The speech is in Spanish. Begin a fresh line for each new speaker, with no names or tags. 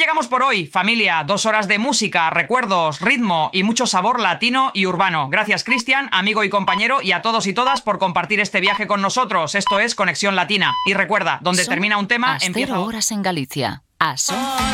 llegamos por hoy, familia. 2 horas de música, recuerdos, ritmo y mucho sabor latino y urbano. Gracias, Cristian, amigo y compañero, y a todos y todas por compartir este viaje con nosotros. Esto es Conexión Latina. Y recuerda, donde termina un tema, empieza...
Horas en Galicia.